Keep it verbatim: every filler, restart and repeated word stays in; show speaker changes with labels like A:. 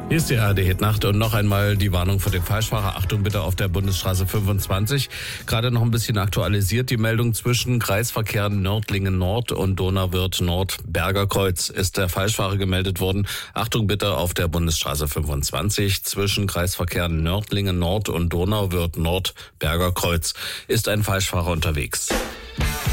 A: Hier ist die A R D-Hitnacht und noch einmal die Warnung für den Falschfahrer. Achtung bitte auf der Bundesstraße fünfundzwanzig. Gerade noch ein bisschen aktualisiert die Meldung zwischen Kreisverkehr Nördlingen Nord und Donauwörth Nord Berger Kreuz ist der Falschfahrer gemeldet worden. Achtung bitte auf der Bundesstraße fünfundzwanzig zwischen Kreisverkehr Nördlingen Nord und Donauwörth Nord Berger Kreuz ist ein Falschfahrer unterwegs.